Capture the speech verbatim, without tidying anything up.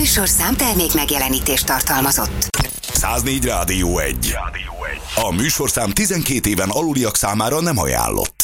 műsorszám termék megjelenítést tartalmazott. száznégy Rádió egy. A műsorszám tizenkét éven aluliak számára nem ajánlott.